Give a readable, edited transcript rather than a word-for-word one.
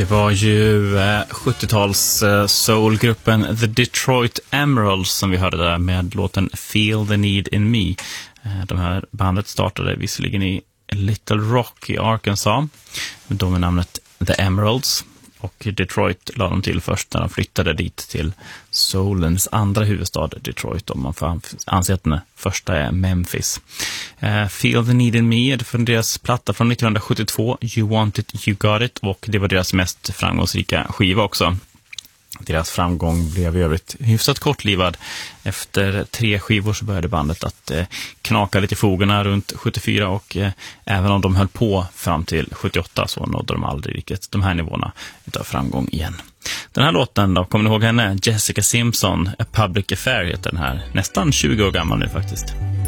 Det var ju 70-tals soulgruppen The Detroit Emeralds som vi hörde där med låten Feel the Need in Me. De här bandet startade visserligen i Little Rock i Arkansas, de med namnet The Emeralds. Och Detroit la de till först när de flyttade dit till soulens andra huvudstad, Detroit. Om man får anse att den första är Memphis. Feel the Need in Me är från deras platta från 1972, You Want It, You Got It. Och det var deras mest framgångsrika skiva också. Deras framgång blev i övrigt hyfsat kortlivad. Efter 3 skivor så började bandet att knaka lite i fogarna runt 74 och även om de höll på fram till 78 så nådde de aldrig riktigt de här nivåerna utav framgång igen. Den här låten då, kommer ni ihåg henne? Jessica Simpson, A Public Affair heter den här. Nästan 20 år gammal nu faktiskt.